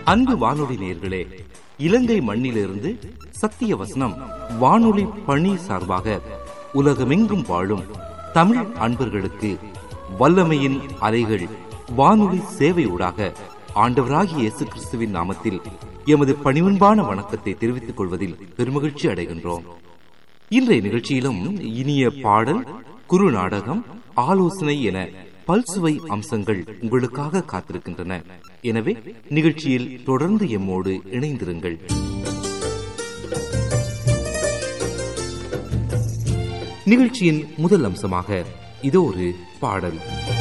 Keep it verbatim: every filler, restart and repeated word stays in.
அன்பு வானொலி நேயர்களே, இலங்கை மண்ணிலிருந்து சத்திய வசனம் வானொலி பணி சார்பாக உலகமெங்கும் வாழும் தமிழ் அன்பர்களுக்கு வல்லமையின் அலைகள் வானொலி சேவையூடாக ஆண்டவராகிய இயேசு கிறிஸ்துவின் நாமத்தில் எமது பணிவன்பான வணக்கத்தை தெரிவித்துக் கொள்வதில் பெருமகிழ்ச்சி அடைகின்றோம். இன்றைய நிகழ்ச்சியிலும் இனிய பாடல், குறு நாடகம், ஆலோசனை என பல்சுவை அம்சங்கள் உங்களுக்காக காத்திருக்கின்றன. எனவே நிகழ்ச்சியில் தொடர்ந்து எம்மோடு இணைந்திருங்கள். நிகழ்ச்சியின் முதல் அம்சமாக இதோ ஒரு பாடல்.